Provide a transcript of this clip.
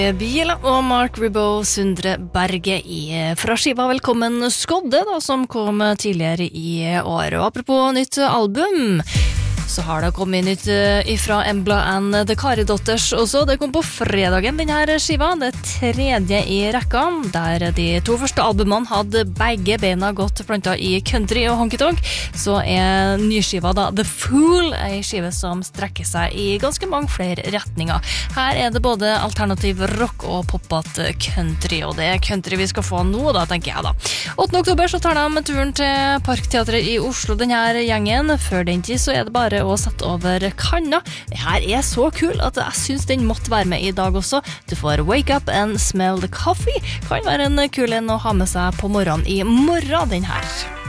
Biela og Mark Ribot Sundre Berge fra skiva Velkommen Skodde da, som kom tidligere i år. Og apropos nytt album, så har det kommet nytt ifra Embla and the Karidotters også. Det kom på fredagen, denne skiva, det tredje i rekka, der de to første albumene hadde begge beina godt plantet i country og honky-tonk. Så nyskiva da The Fool, en skive som strekker seg i ganske mange flere retninger. Her det både alternativ rock og poppet country, og det country vi skal få nå da, tenker jeg da. 8. oktober så tar de turen til Parkteatret i Oslo, denne gjengen. Før den tid så det bare å sette over kanna. Det her så kul at jeg synes den måtte være med i dag også. Du får Wake Up and Smell the Coffee. Kan være en kul en å ha med seg på morgenen i morgen, den her.